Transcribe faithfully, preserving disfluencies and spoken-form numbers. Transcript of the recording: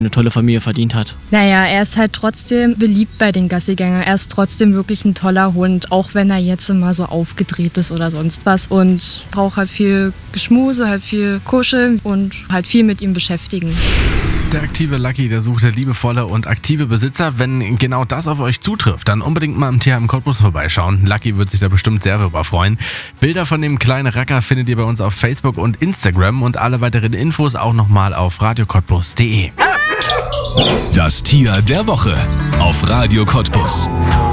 eine tolle Familie verdient hat. Naja, er ist halt trotzdem beliebt bei den Gassigängern. Er ist trotzdem wirklich ein toller Hund, auch wenn er jetzt immer so aufgedreht ist oder sonst was. Und braucht halt viel Geschmuse, halt viel Kuscheln und halt viel mit ihm beschäftigen. Der aktive Lucky, der sucht liebevolle und aktive Besitzer. Wenn genau das auf euch zutrifft, dann unbedingt mal im Tierheim Cottbus vorbeischauen. Lucky wird sich da bestimmt sehr darüber freuen. Bilder von dem kleinen Racker findet ihr bei uns auf Facebook und Instagram und alle weiteren Infos auch nochmal auf radio cottbus punkt de. Das Tier der Woche auf Radio Cottbus.